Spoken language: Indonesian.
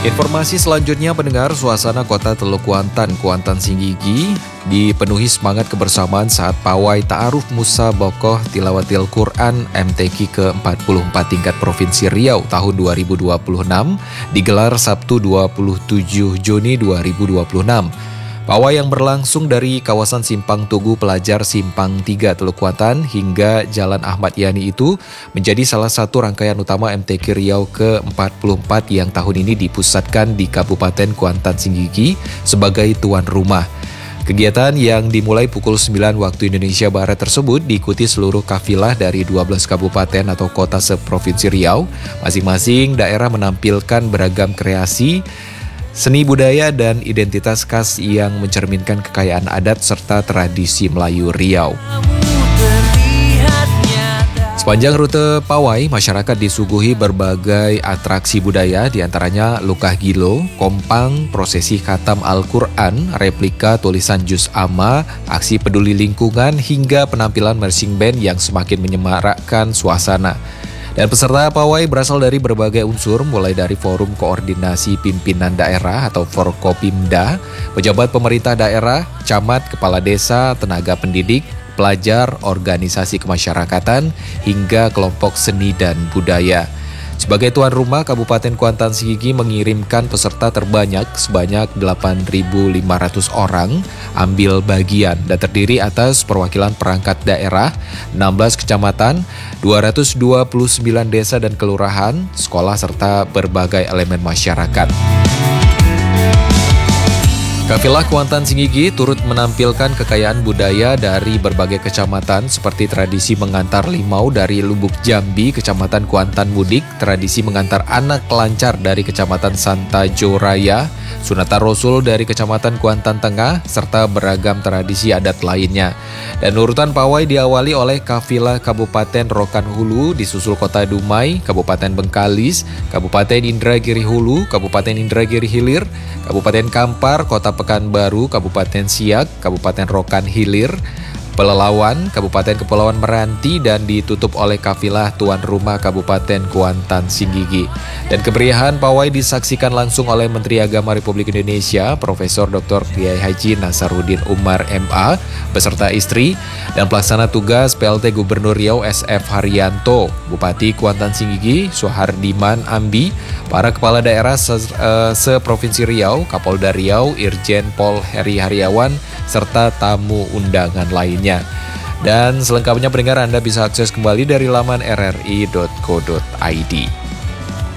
Informasi selanjutnya pendengar, suasana kota Teluk Kuantan, Kuantan Singgigi dipenuhi semangat kebersamaan saat pawai Ta'aruf Musabakoh Tilawatil Quran MTQ ke-44 tingkat Provinsi Riau tahun 2026 digelar Sabtu 27 Juni 2026. Pawai yang berlangsung dari kawasan Simpang Tugu Pelajar Simpang 3 Teluk Kuantan hingga Jalan Ahmad Yani itu menjadi salah satu rangkaian utama MTQ Riau ke-44 yang tahun ini dipusatkan di Kabupaten Kuantan Singgigi sebagai tuan rumah. Kegiatan yang dimulai pukul 9 waktu Indonesia Barat tersebut diikuti seluruh kafilah dari 12 kabupaten atau kota seprovinsi Riau. Masing-masing daerah menampilkan beragam kreasi, seni budaya dan identitas khas yang mencerminkan kekayaan adat serta tradisi Melayu Riau. Sepanjang rute pawai, masyarakat disuguhi berbagai atraksi budaya, diantaranya Lukah Gilo, Kompang, prosesi khatam Al-Quran, replika tulisan Juz Amma, aksi peduli lingkungan, hingga penampilan marching band yang semakin menyemarakkan suasana. Dan peserta pawai berasal dari berbagai unsur, mulai dari Forum Koordinasi Pimpinan Daerah atau Forkopimda, pejabat pemerintah daerah, camat, kepala desa, tenaga pendidik, pelajar, organisasi kemasyarakatan, hingga kelompok seni dan budaya. Sebagai tuan rumah, Kabupaten Kuantan Singgigi mengirimkan peserta terbanyak sebanyak 8.500 orang ambil bagian dan terdiri atas perwakilan perangkat daerah, 16 kecamatan, 229 desa dan kelurahan, sekolah, serta berbagai elemen masyarakat. Kafilah Kuantan Singgigi turut menampilkan kekayaan budaya dari berbagai kecamatan seperti tradisi mengantar limau dari Lubuk Jambi, Kecamatan Kuantan Mudik, tradisi mengantar anak lancar dari Kecamatan Santajo Raya, Sunatan Rasul dari Kecamatan Kuantan Tengah, serta beragam tradisi adat lainnya. Dan urutan pawai diawali oleh kafilah Kabupaten Rokan Hulu, disusul Kota Dumai, Kabupaten Bengkalis, Kabupaten Indragiri Hulu, Kabupaten Indragiri Hilir, Kabupaten Kampar, Kota Pekanbaru, Kabupaten Siak, Kabupaten Rokan Hilir, Pelalawan, Kabupaten Kepulauan Meranti, dan ditutup oleh kafilah tuan rumah Kabupaten Kuantan Singgigi. Dan kemeriahan pawai disaksikan langsung oleh Menteri Agama Republik Indonesia, Profesor Dr. Kiai Haji Nasaruddin Umar MA, beserta istri, dan pelaksana tugas PLT Gubernur Riau SF Haryanto, Bupati Kuantan Singgigi, Suhardiman Ambi, para kepala daerah seprovinsi Riau, Kapolda Riau, Irjen Pol Heri Haryawan, serta tamu undangan lainnya. Dan selengkapnya pendengar, Anda bisa akses kembali dari laman rri.co.id.